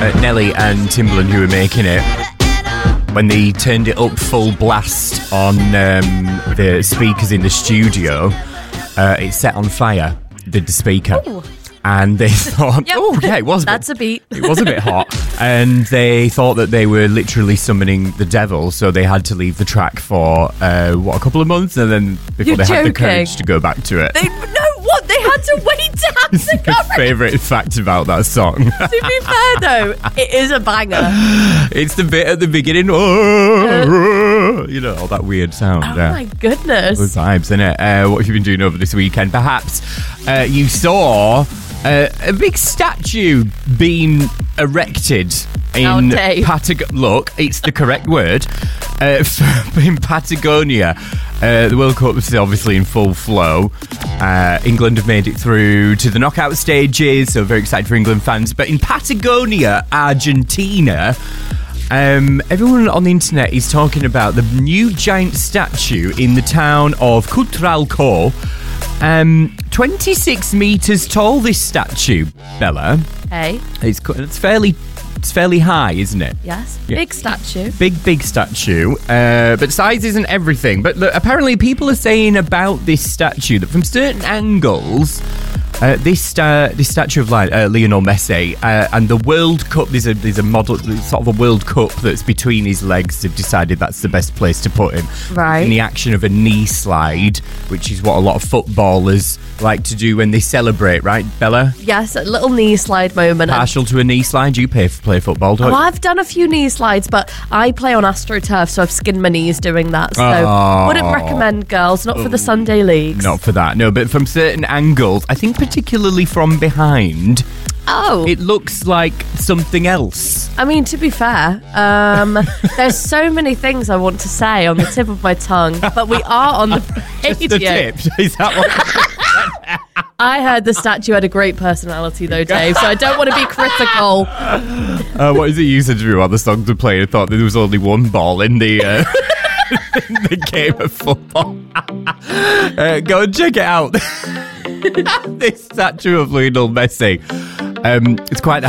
Nelly and Timbaland, who were making it, when they turned it up full blast on the speakers in the studio, it set on fire, the speaker. Ooh. And they thought, it was. That's a beat. It was a bit hot. And they thought that they were literally summoning the devil, so they had to leave the track for, a couple of months, and then before they had the courage to go back to it. They had to wait to have the courage. My favourite fact about that song. To be fair, though, it is a banger. It's the bit at the beginning, all that weird sound. Oh, my goodness. Good vibes, innit? What have you been doing over this weekend? Perhaps you saw a big statue being erected in Patagonia. Look, it's the correct word. In Patagonia. The World Cup is obviously in full flow. England have made it through to the knockout stages, so very excited for England fans. But in Patagonia, Argentina, everyone on the internet is talking about the new giant statue in the town of Cutralco. 26 metres tall, this statue, Bella. Hey. It's fairly high, isn't it? Yes. Yeah. Big statue. Big statue. But size isn't everything. But look, apparently people are saying about this statue that from certain angles, this statue of Lionel Messi and the World Cup, there's a model, sort of a World Cup that's between his legs. They've decided that's the best place to put him. Right. In the action of a knee slide, which is what a lot of footballers like to do when they celebrate, right, Bella? Yes, a little knee slide moment. Partial to a knee slide? You play football, don't you? I've done a few knee slides, but I play on AstroTurf, so I've skinned my knees doing that. So wouldn't recommend, girls. Not for the Sunday leagues. Not for that, no. But from certain angles, I think particularly from behind, it looks like something else. I mean, to be fair, there's so many things I want to say on the tip of my tongue, but we are on the radio. Just the tip? Is that what? I heard the statue had a great personality, though, Dave, so I don't want to be critical. What is it you said to me about the song to play? I thought there was only one ball in the in the game of football. Go and check it out. This statue of Lionel Messi. It's quite